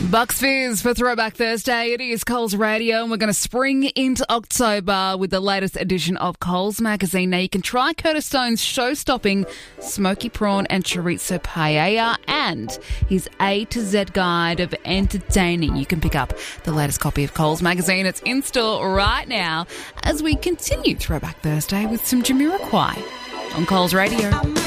Bucks Fizz for Throwback Thursday. It is Coles Radio, and we're going to spring into October with the latest edition of Coles Magazine. Now, you can try Curtis Stone's show-stopping smoky prawn and chorizo paella and his A to Z guide of entertaining. You can pick up the latest copy of Coles Magazine. It's in store right now as we continue Throwback Thursday with some Jamiroquai on Coles Radio.